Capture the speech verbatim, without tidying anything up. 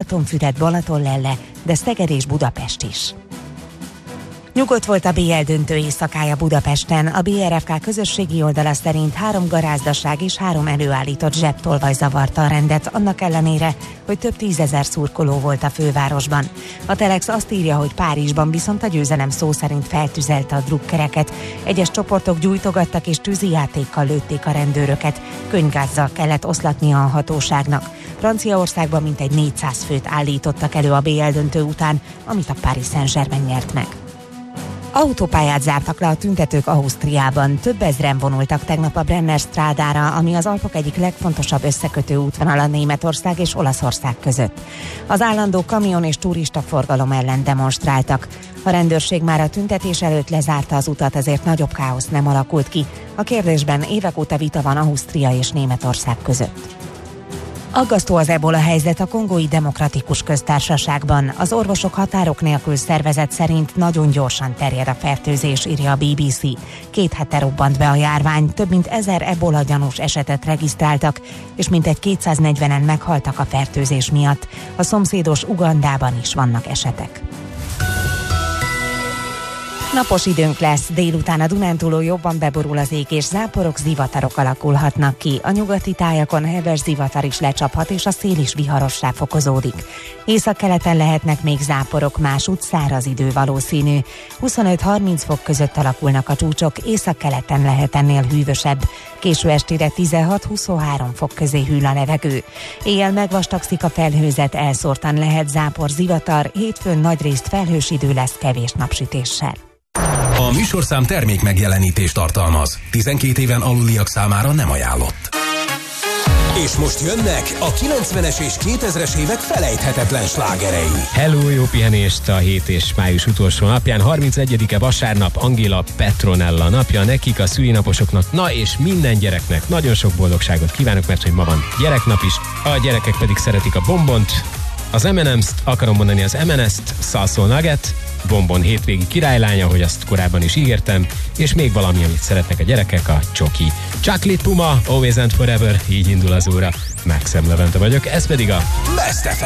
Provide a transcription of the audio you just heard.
Balatonfüred, Balatonlelle, de Szeged és Budapest is. Nyugodt volt a bé el döntő éjszakája Budapesten. A bé er ef ká közösségi oldala szerint három garázdaság és három előállított zsebtolvaj zavarta a rendet, annak ellenére, hogy több tízezer szurkoló volt a fővárosban. A Telex azt írja, hogy Párizsban viszont a győzelem szó szerint feltüzelte a drukkereket. Egyes csoportok gyújtogattak és tűzijátékkal lőtték a rendőröket. Könyvgázzal kellett oszlatnia a hatóságnak. Franciaországban mintegy négyszáz főt állítottak elő a bé el döntő után, amit a Paris Saint-Germain nyert meg. Autópályát zártak le a tüntetők Ausztriában. Több ezren vonultak tegnap a Brenner strádára, ami az Alpok egyik legfontosabb összekötő útvonala Németország és Olaszország között. Az állandó kamion és turista forgalom ellen demonstráltak. A rendőrség már a tüntetés előtt lezárta az utat, ezért nagyobb káosz nem alakult ki. A kérdésben évek óta vita van Ausztria és Németország között. Aggasztó az ebola helyzet a Kongói Demokratikus Köztársaságban. Az Orvosok Határok Nélkül szervezet szerint nagyon gyorsan terjed a fertőzés, írja a bé bé cé. Két hete robbant be a járvány, több mint ezer ebola gyanús esetet regisztráltak, és mintegy kétszáznegyvenen meghaltak a fertőzés miatt. A szomszédos Ugandában is vannak esetek. Napos időnk lesz, délután a Dunántúlon jobban beborul az ég, és záporok, zivatarok alakulhatnak ki. A nyugati tájakon heves zivatar is lecsaphat, és a szél is viharossá fokozódik. Északkeleten lehetnek még záporok, másút száraz idő valószínű. huszonöt-harminc fok között alakulnak a csúcsok, északkeleten lehet ennél hűvösebb. Késő estére tizenhat-huszonhárom fok közé hűl a levegő. Éjjel megvastagszik a felhőzet, elszórtan lehet zápor, zivatar, hétfőn nagyrészt felhős idő lesz kevés napsütéssel. A műsorszám termék megjelenítést tartalmaz. tizenkét éven aluliak számára nem ajánlott. És most jönnek a kilencvenes és kétezres évek felejthetetlen slágerei. Hello, jó pihenést a hét és május utolsó napján. harmincegyedike vasárnap, Angela Petronella napja. Nekik, a szülinaposoknak, na és minden gyereknek nagyon sok boldogságot kívánok, mert hogy ma van gyereknap is. A gyerekek pedig szeretik a bombont, az em and em's-t, akarom mondani az em and es-t, Salsoul Nugget, Bombon hétvégi királylánya, ahogy azt korábban is ígértem, és még valami, amit szeretnek a gyerekek, a csoki. Chocolate Puma, Always and Forever, így indul az óra. Maxem Levente vagyok, ez pedig a Best ef